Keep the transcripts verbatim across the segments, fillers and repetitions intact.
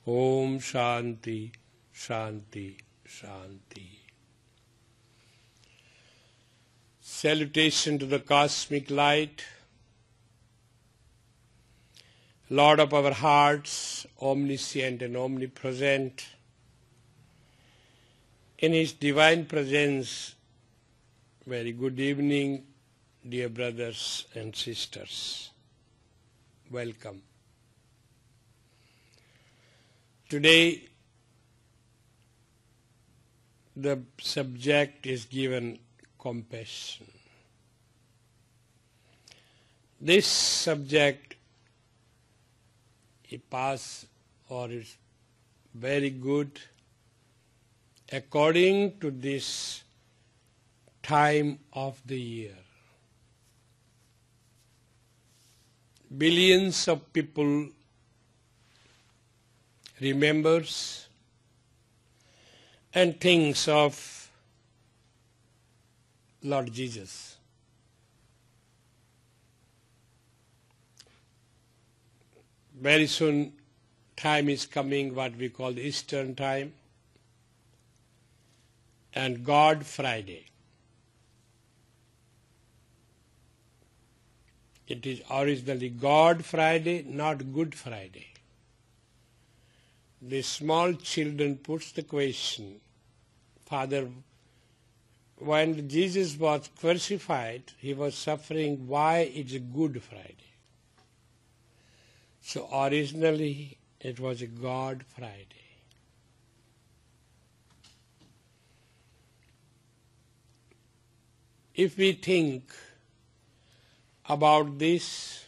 Om Shanti, Shanti, Shanti. Salutation to the cosmic light, Lord of our hearts, omniscient and omnipresent. In His divine presence, very good evening, dear brothers and sisters. Welcome. Today, the subject is given compassion. This subject is pass or is very good according to this time of the year. Billions of people remembers and thinks of Lord Jesus. Very soon time is coming, what we call the Eastern time and God Friday. It is originally God Friday, not Good Friday. The small children puts the question, Father, when Jesus was crucified, He was suffering, why it's a Good Friday? So originally it was a God Friday. If we think about this,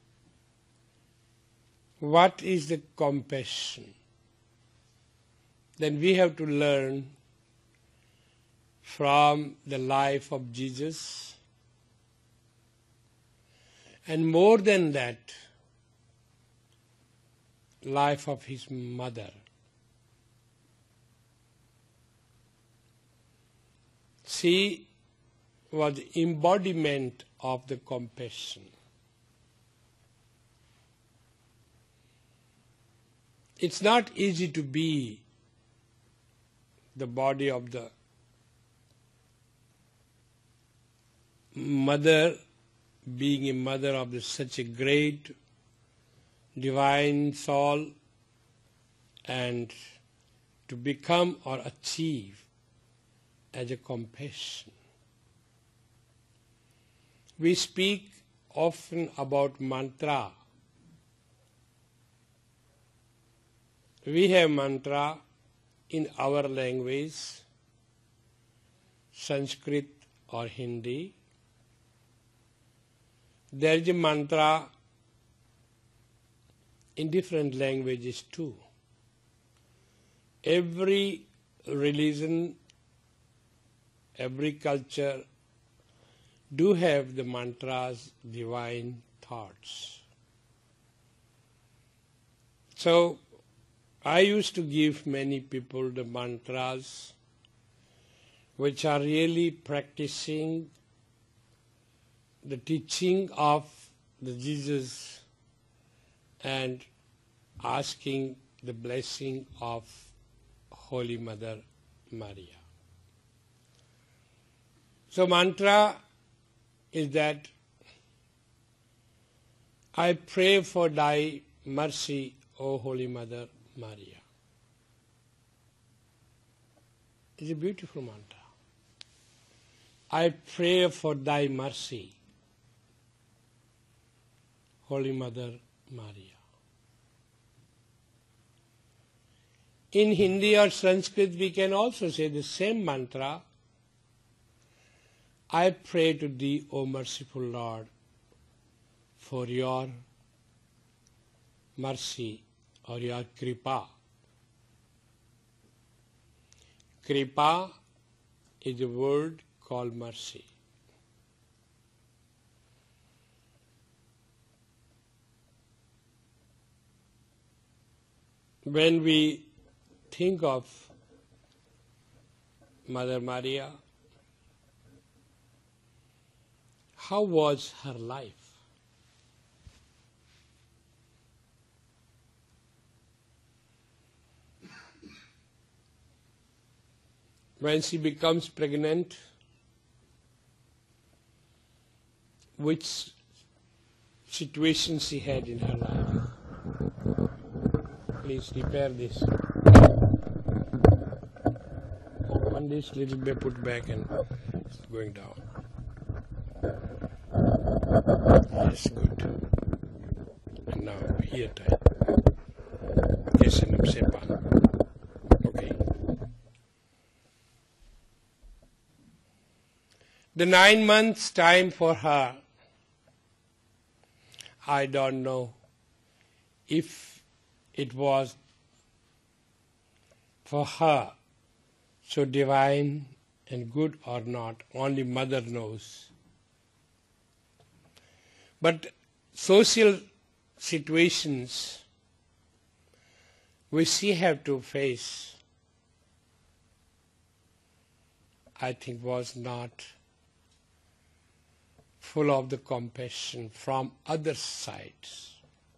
what is the compassion? Then we have to learn from the life of Jesus, and more than that, life of His mother. She was the embodiment of the compassion. It's not easy to be the body of the mother, being a mother of the, such a great divine soul, and to become or achieve as a compassion. We speak often about mantra. We have mantra in our language, Sanskrit or Hindi. There is a mantra in different languages too. Every religion, every culture do have the mantras, divine thoughts. So I used to give many people the mantras which are really practicing the teaching of the Jesus and asking the blessing of Holy Mother Maria. So mantra is that I pray for thy mercy, O Holy Mother Maria. It's a beautiful mantra. I pray for thy mercy, Holy Mother Maria. In Hindi or Sanskrit we can also say the same mantra. I pray to thee, O merciful Lord, for your mercy or your kripa. Kripa is a word called mercy. When we think of Mother Maria, how was her life? when she becomes pregnant, which situation she had in her life. Please repair this. One this little bit put back and it's going down. Yes, good. And now here time. Yes, and sepa. Okay. The nine months time for her, I don't know if it was for her so divine and good or not. Only Mother knows. But social situations which she had to face, I think was not full of the compassion from other sides.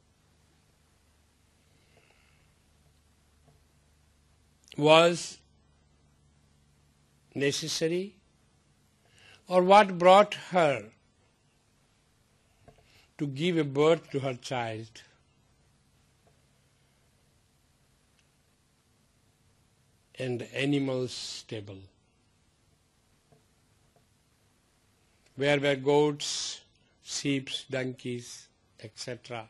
Was necessary, or what brought her to give a birth to her child? And the animals stable, where were goats, sheep, donkeys, et cetera.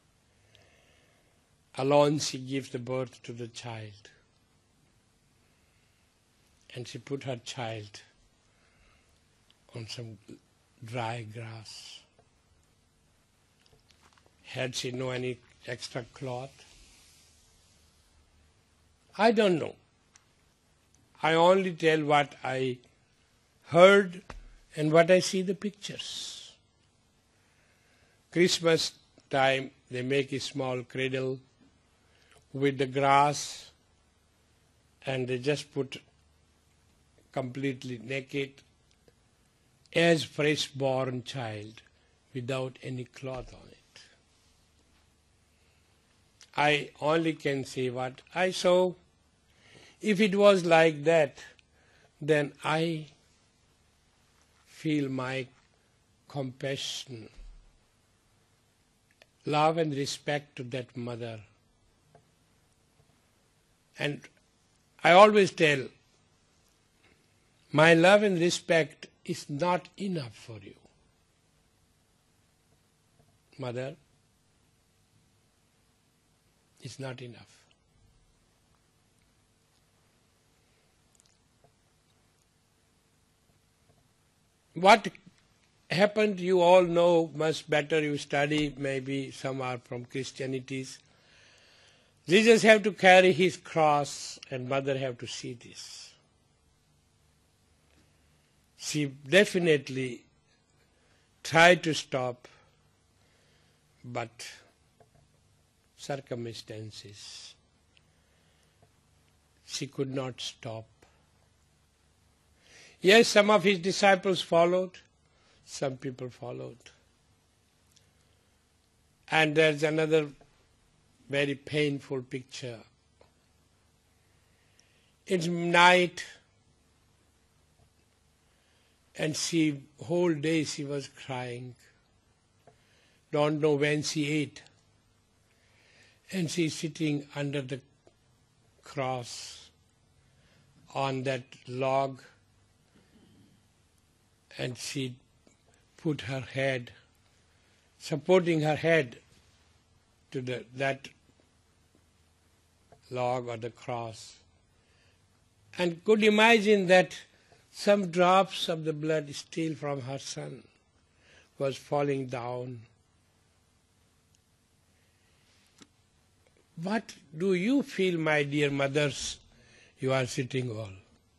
Alone she gives the birth to the child. And she put her child on some dry grass. Had she no any extra cloth? I don't know. I only tell what I heard and what I see the pictures. Christmas time they make a small cradle with the grass and they just put completely naked as fresh born child without any cloth on it. I only can say what I saw. If it was like that, then I feel my compassion, love and respect to that mother. And I always tell, my love and respect is not enough for you. Mother, it's not enough. What happened, you all know much better, you study, maybe some are from Christianities. Jesus have to carry his cross and mother have to see this. She definitely tried to stop, but circumstances, she could not stop. Yes, some of his disciples followed, some people followed. And there's another very painful picture. It's night, and she, whole day she was crying. Don't know when she ate. And she's sitting under the cross on that log, and she put her head, supporting her head to the, that log or the cross, and could imagine that some drops of the blood still from her son was falling down. What do you feel, my dear mothers? You are sitting all.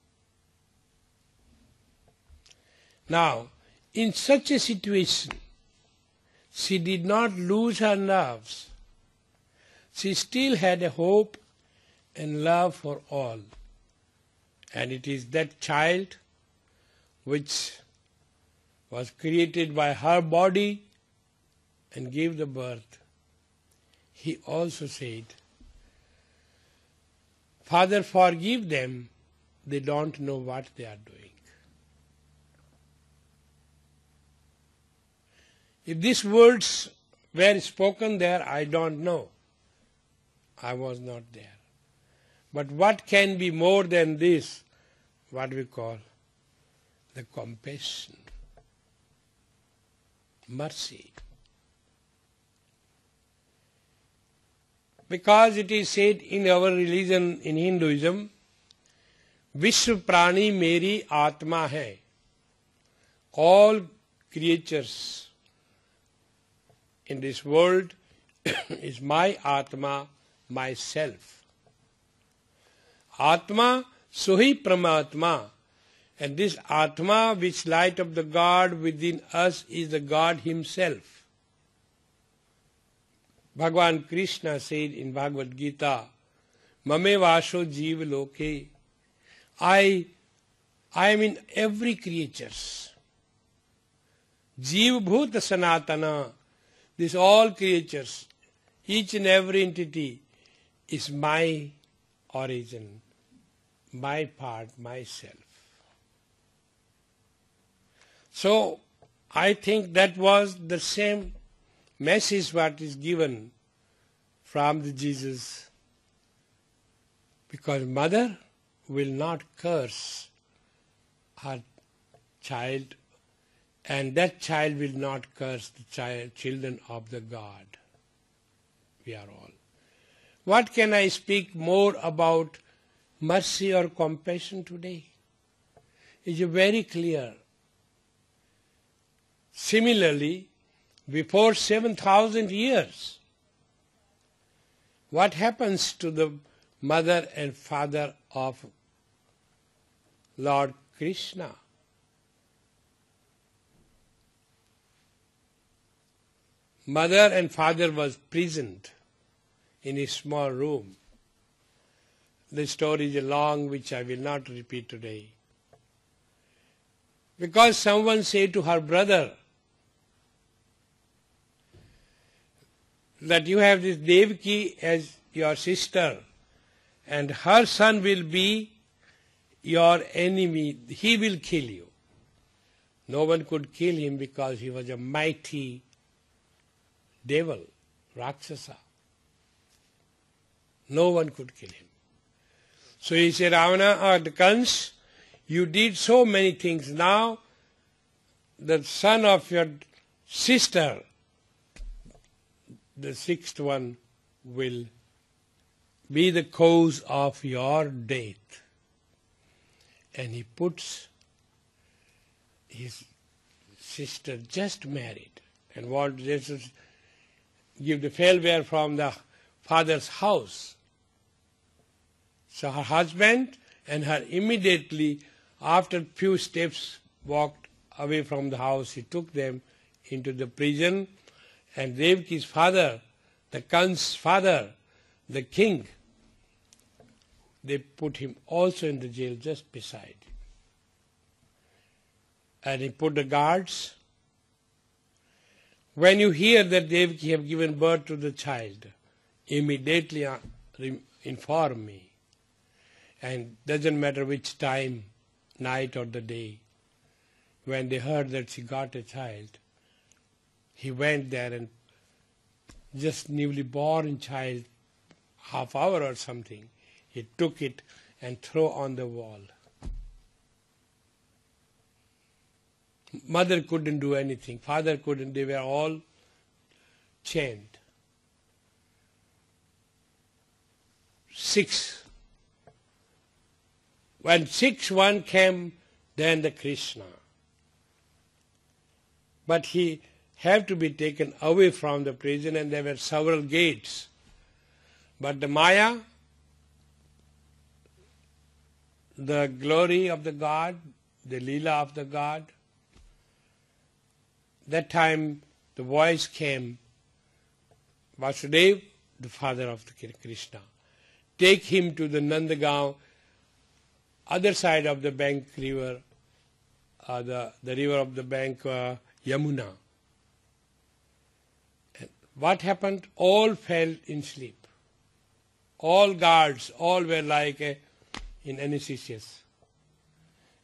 Now, in such a situation, she did not lose her nerves. She still had a hope and love for all. And it is that child which was created by her body and gave the birth. He also said, Father, forgive them, they don't know what they are doing. If these words were spoken there, I don't know. I was not there. But what can be more than this? What we call the compassion, mercy. Because it is said in our religion, in Hinduism, Vishwa Prani Meri Atma hai. All creatures in this world is my Atma, myself. Atma Suhi Pramatma. And this Atma, which light of the God within us, is the God Himself. Bhagavan Krishna said in Bhagavad Gita, Mame Vasho Jeev Loke. I, I am in every creature. Jeev Bhuta Sanatana. These all creatures, each and every entity is my origin, my part, myself. So, I think that was the same message what is given from the Jesus. Because mother will not curse her child, and that child will not curse the child, children of the God. We are all. What can I speak more about mercy or compassion today? It is very clear. Similarly, before seven thousand years, what happens to the mother and father of Lord Krishna? Mother and father was prisoned in a small room. The story is long, which I will not repeat today. Because someone said to her brother that you have this Devaki as your sister and her son will be your enemy. He will kill you. No one could kill him because he was a mighty devil, Rakshasa. No one could kill him. So he said, Ravana or the Kans, you did so many things. Now the son of your sister, the sixth one, will be the cause of your death. And he puts his sister just married and wanted to give the farewell from the father's house. So her husband and her immediately, after few steps, walked away from the house. He took them into the prison, and Devaki's father, the Kan's father, the king, they put him also in the jail just beside. And he put the guards. When you hear that Devaki have given birth to the child, immediately inform me. And doesn't matter which time, night or the day, when they heard that she got a child, he went there and just newly born child, half hour or something, he took it and threw on the wall. Mother couldn't do anything, father couldn't, they were all chained. Six. When sixth one came, then the Krishna. But he had to be taken away from the prison, and there were several gates. But the Maya, the glory of the God, the Leela of the God, that time the voice came, Vasudeva, the father of the Krishna, take him to the Nandagaon, other side of the bank river, uh, the, the river of the bank uh, Yamuna. And what happened? All fell in sleep. All guards, all were like a, in anesthesias.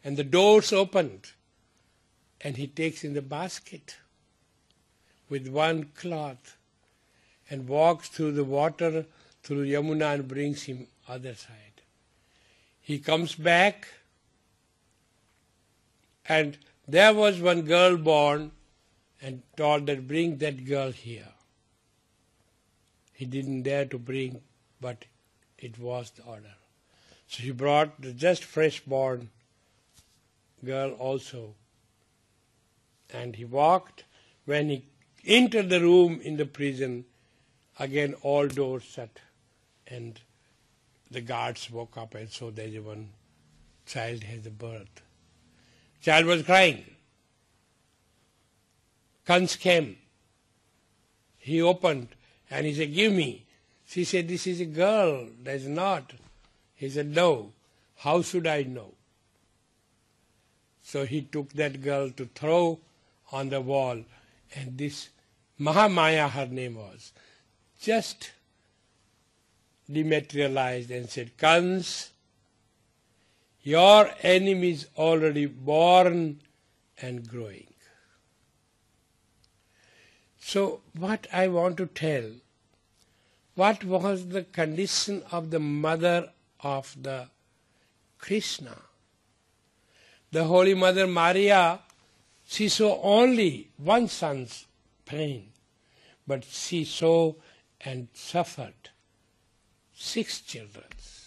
and the doors opened, and he takes in the basket with one cloth and walks through the water, through Yamuna, and brings him other side. He comes back, and there was one girl born, and told that bring that girl here. He didn't dare to bring, but it was the order. So he brought the just fresh born girl also. And he walked. When he entered the room in the prison, again all doors shut, and the guards woke up and saw that one child has a birth. Child was crying. Kans came. He opened and he said, give me. She said, this is a girl, that's not. He said, no. How should I know? So he took that girl to throw on the wall, and this Mahamaya, her name was, just dematerialized and said, Kans, your enemy is already born and growing. So what I want to tell, what was the condition of the mother of the Krishna? The Holy Mother Maria, she saw only one son's pain, but she saw and suffered six children.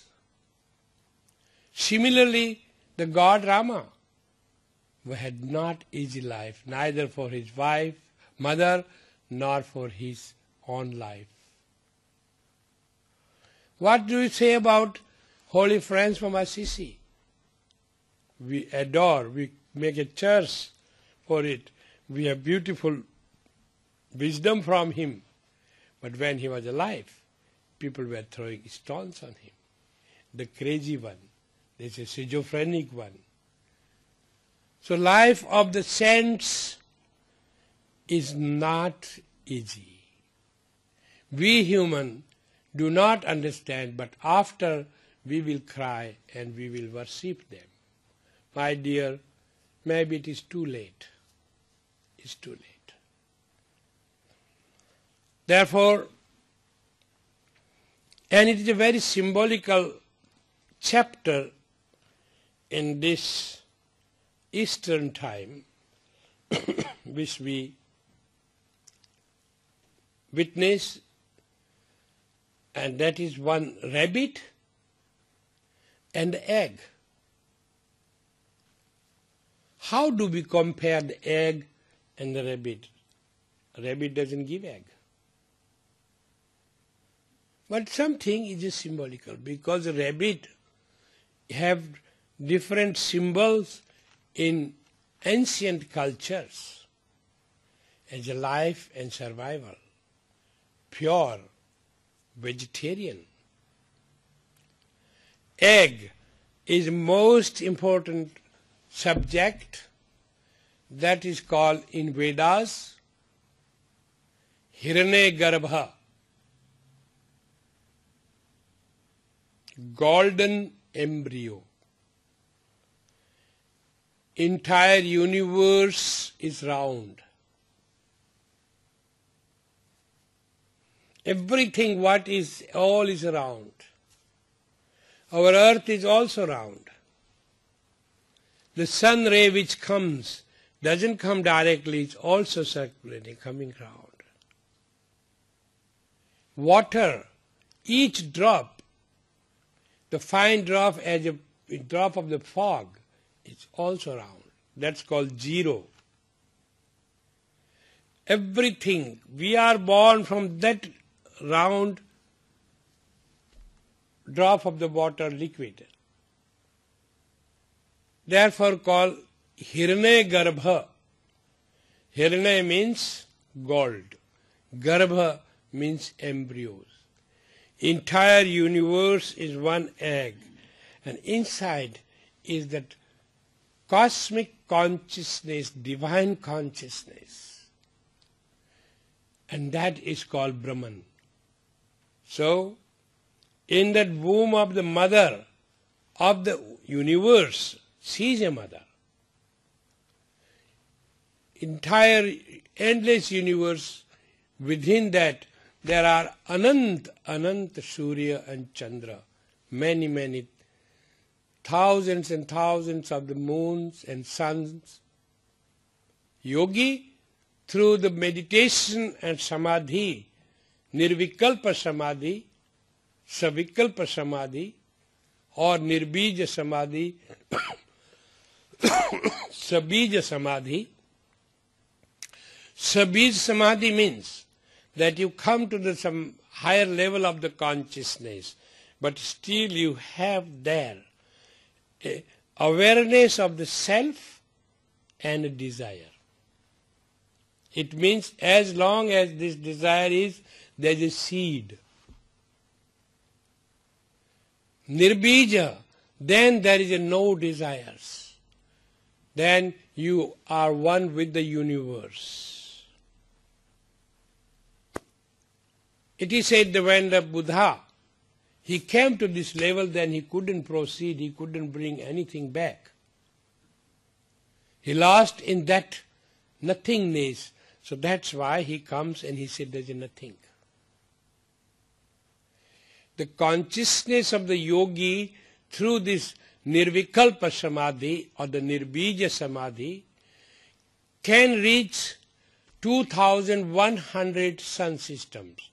Similarly, the God Rama had not easy life, neither for his wife, mother, nor for his own life. What do you say about holy friends from Assisi? We adore, we make a church for it. We have beautiful wisdom from him. But when he was alive, people were throwing stones on him. The crazy one, there's a schizophrenic one. So life of the saints is not easy. We human do not understand, but after we will cry and we will worship them. My dear, maybe it is too late. It's too late. Therefore, and it is a very symbolical chapter in this Eastern time, which we witness, and that is one rabbit and egg. How do we compare the egg and the rabbit? A rabbit doesn't give egg. But something is just symbolical, because a rabbit have different symbols in ancient cultures as a life and survival. Pure, vegetarian. Egg is most important subject, that is called in Vedas Hiranyagarbha, golden embryo. Entire universe is round. Everything what is, all is round. Our earth is also round. The sun ray which comes doesn't come directly, it's also circulating, coming round. Water, each drop, the fine drop as a, a drop of the fog, is also round. That's called zero. Everything, we are born from that round drop of the water liquid. Therefore called Hiranyagarbha. Hiranya means gold. Garbha means embryos. Entire universe is one egg, and inside is that cosmic consciousness, divine consciousness, and that is called Brahman. So, in that womb of the mother of the universe, She is a mother. Entire endless universe, within that there are Anant, Anant Surya and Chandra, many, many, thousands and thousands of the moons and suns. Yogi, through the meditation and samadhi, nirvikalpa samadhi, savikalpa samadhi, or nirbija samadhi, sabija samadhi. Sabij samadhi means that you come to the some higher level of the consciousness, but still you have there a awareness of the self and a desire. It means as long as this desire is, there is a seed. Nirbija, then there is a no desires. Then you are one with the universe. It is said that when the Buddha, he came to this level, then he couldn't proceed, he couldn't bring anything back. He lost in that nothingness. So that's why he comes and he said there is nothing. The consciousness of the yogi through this nirvikalpa samadhi or the nirbija samadhi can reach two thousand one hundred sun systems.